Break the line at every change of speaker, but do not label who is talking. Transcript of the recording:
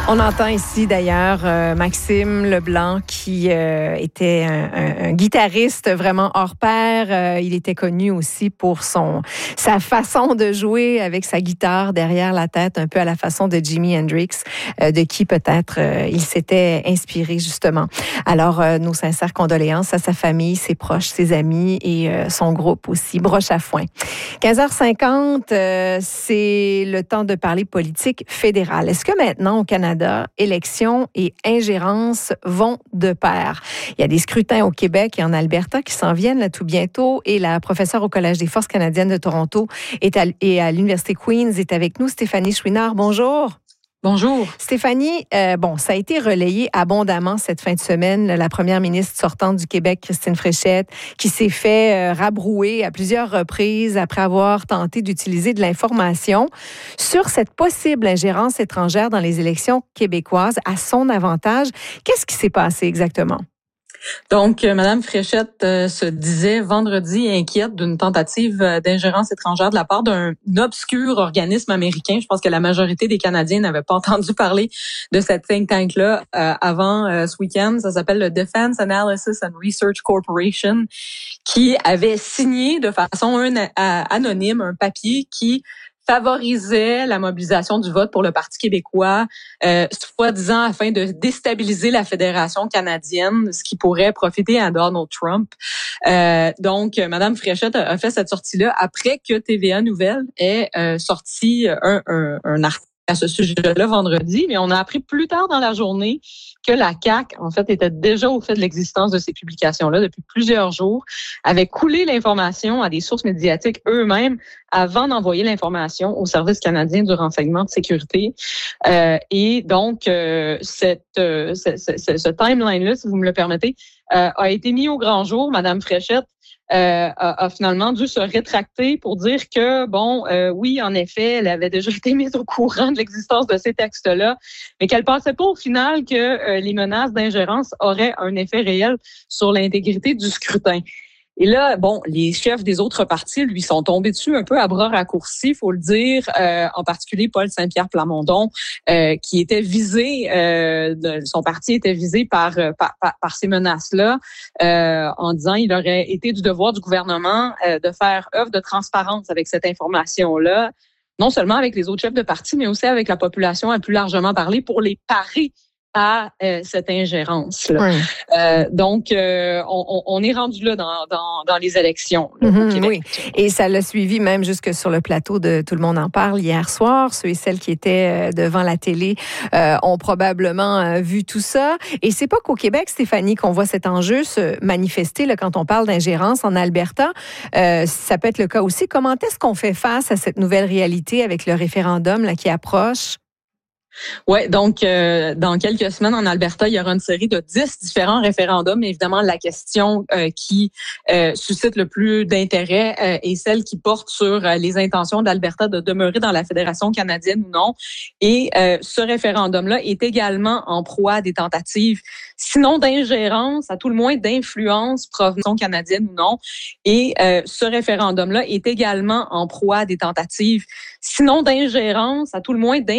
On entend ici d'ailleurs Maxime Leblanc qui était un guitariste vraiment hors pair. Il était connu aussi pour sa façon de jouer avec sa guitare derrière la tête, un peu à la façon de Jimi Hendrix, de qui peut-être il s'était inspiré justement. Alors, nos sincères condoléances à sa famille, ses proches, ses amis et son groupe aussi, Broche à foin. 15h50, c'est le temps de parler politique fédérale. Est-ce que maintenant, au Canada, élections et ingérence vont de pair? Il y a des scrutins au Québec et en Alberta qui s'en viennent là, tout bientôt. Et la professeure au Collège des Forces canadiennes de Toronto et à l'Université Queen's est avec nous, Stéphanie Chouinard. Bonjour.
Bonjour.
Stéphanie, ça a été relayé abondamment cette fin de semaine. La première ministre sortante du Québec, Christine Fréchette, qui s'est fait rabrouer à plusieurs reprises après avoir tenté d'utiliser de l'information sur cette possible ingérence étrangère dans les élections québécoises à son avantage. Qu'est-ce qui s'est passé exactement?
Donc, Mme Fréchette se disait vendredi inquiète d'une tentative d'ingérence étrangère de la part d'un obscur organisme américain. Je pense que la majorité des Canadiens n'avaient pas entendu parler de cette think tank-là avant ce week-end. Ça s'appelle le Defense Analysis and Research Corporation, qui avait signé de façon anonyme un papier qui favorisait la mobilisation du vote pour le Parti québécois, soi-disant afin de déstabiliser la Fédération canadienne, ce qui pourrait profiter à Donald Trump. Donc, Mme Fréchette a fait cette sortie-là après que TVA Nouvelles ait sorti un article à ce sujet-là vendredi, mais on a appris plus tard dans la journée que la CAQ, en fait, était déjà au fait de l'existence de ces publications-là depuis plusieurs jours, avait coulé l'information à des sources médiatiques eux-mêmes avant d'envoyer l'information au Service canadien du renseignement de sécurité. Et donc, ce timeline-là, si vous me le permettez, a été mis au grand jour. Mme Fréchette a finalement dû se rétracter pour dire que, oui, en effet, elle avait déjà été mise au courant de l'existence de ces textes-là, mais qu'elle pensait pas au final que les menaces d'ingérence auraient un effet réel sur l'intégrité du scrutin. Et là, les chefs des autres partis lui sont tombés dessus un peu à bras raccourcis, faut le dire, en particulier Paul Saint-Pierre Plamondon, qui était visé, son parti était visé par ces menaces-là, en disant il aurait été du devoir du gouvernement de faire œuvre de transparence avec cette information-là, non seulement avec les autres chefs de parti, mais aussi avec la population à plus largement parler pour les parer à cette ingérence-là. Oui. Donc, on est rendu là dans les élections là, au Québec.
Oui, et ça l'a suivi même jusque sur le plateau de Tout le monde en parle hier soir. Ceux et celles qui étaient devant la télé ont probablement vu tout ça. Et c'est pas qu'au Québec, Stéphanie, qu'on voit cet enjeu se manifester là, quand on parle d'ingérence en Alberta. Ça peut être le cas aussi. Comment est-ce qu'on fait face à cette nouvelle réalité avec le référendum là, qui approche?
Ouais, donc dans quelques semaines en Alberta, il y aura une série de 10 différents référendums. Évidemment, la question qui suscite le plus d'intérêt est celle qui porte sur les intentions d'Alberta de demeurer dans la Fédération canadienne ou non. Et ce référendum-là est également en proie à des tentatives, sinon d'ingérence, à tout le moins d'influence provenant canadienne ou non. Et ce référendum-là est également en proie à des tentatives, sinon d'ingérence, à tout le moins d'influence